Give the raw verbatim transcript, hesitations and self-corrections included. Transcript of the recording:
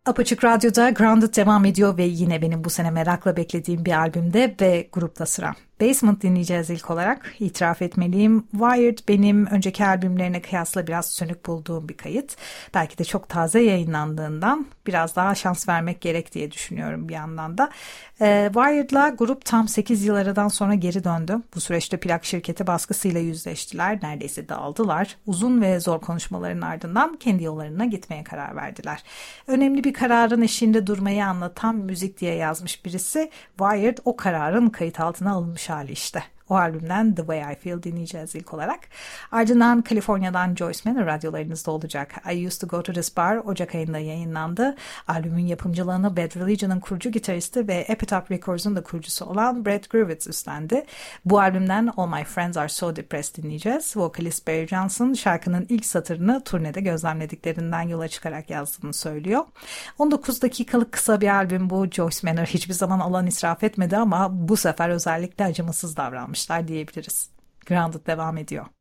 Apaçık Radyo'da Grounded devam ediyor ve yine benim bu sene merakla beklediğim bir albümde ve grupta sıra. Basement dinleyeceğiz ilk olarak. İtiraf etmeliyim. Wired benim önceki albümlerine kıyasla biraz sönük bulduğum bir kayıt. Belki de çok taze yayınlandığından biraz daha şans vermek gerek diye düşünüyorum bir yandan da. Ee, Wired'la grup tam sekiz yıl aradan sonra geri döndü. Bu süreçte plak şirketi baskısıyla yüzleştiler. Neredeyse dağıldılar. Uzun ve zor konuşmaların ardından kendi yollarına gitmeye karar verdiler. Önemli bir kararın eşiğinde durmayı anlatan müzik diye yazmış birisi. Wired o kararın kayıt altına alınmış hali işte. O albümden The Way I Feel dinleyeceğiz ilk olarak. Ardından Kaliforniya'dan Joyce Manor radyolarınızda olacak. I Used to Go to This Bar Ocak ayında yayınlandı. Albümün yapımcılığını Bad Religion'ın kurucu gitaristi ve Epitaph Records'un da kurucusu olan Brett Gurewitz üstlendi. Bu albümden All My Friends Are So Depressed dinleyeceğiz. Vokalist Barry Johnson şarkının ilk satırını turnede gözlemlediklerinden yola çıkarak yazdığını söylüyor. on dokuz dakikalık kısa bir albüm bu. Joyce Manor hiçbir zaman alan israf etmedi ama bu sefer özellikle acımasız davranmışlar diyebiliriz. Grounded devam ediyor.